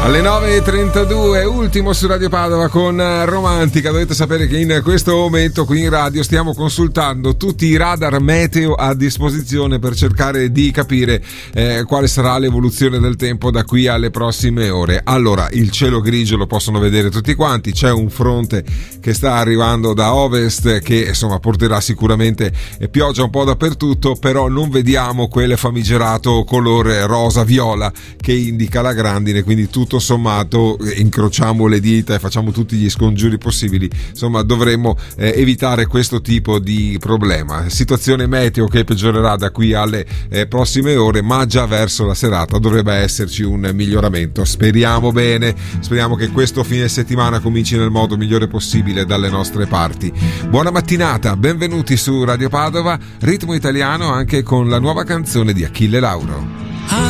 Alle 9.32, ultimo su Radio Padova con Romantica. Dovete sapere che in questo momento qui in radio stiamo consultando tutti i radar meteo a disposizione per cercare di capire quale sarà l'evoluzione del tempo da qui alle prossime ore. Allora, il cielo grigio lo possono vedere tutti quanti, c'è un fronte che sta arrivando da ovest che insomma porterà sicuramente pioggia un po' dappertutto, però non vediamo quel famigerato colore rosa-viola che indica la grandine, quindi tutto sommato incrociamo le dita e facciamo tutti gli scongiuri possibili, insomma dovremmo evitare questo tipo di problema. Situazione meteo che peggiorerà da qui alle prossime ore, ma già verso la serata dovrebbe esserci un miglioramento. Speriamo bene, speriamo che questo fine settimana cominci nel modo migliore possibile dalle nostre parti. Buona mattinata, benvenuti su Radio Padova, ritmo italiano anche con la nuova canzone di Achille Lauro.